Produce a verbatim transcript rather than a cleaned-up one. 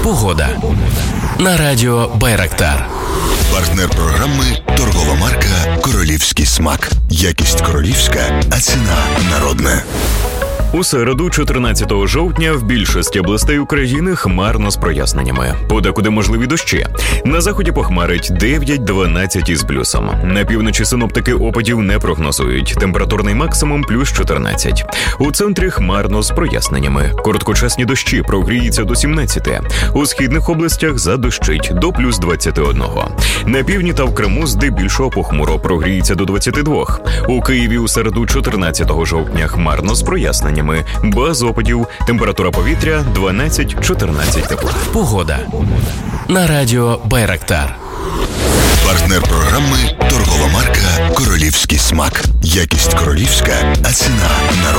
Погода. На радіо Байрактар. Партнер програми – торгова марка «Королівський смак». Якість королівська, а ціна народна. У середу, чотирнадцятого жовтня, в більшості областей України хмарно з проясненнями. Подекуди можливі дощі. На заході похмарить дев'ять-дванадцять із плюсом. На півночі синоптики опадів не прогнозують. Температурний максимум – плюс чотирнадцять. У центрі хмарно з проясненнями. Короткочасні дощі, прогріється до сімнадцяти. У східних областях задощить до плюс двадцяти одного. На півдні та в Криму здебільшого похмуро, прогріється до двадцяти двох. У Києві у середу, чотирнадцятого жовтня, хмарно з проясненнями. Без опадів. Температура повітря дванадцять-чотирнадцять тепла. Погода. На радіо Байрактар. Партнер програми – торгова марка «Королівський смак». Якість королівська, а ціна народна.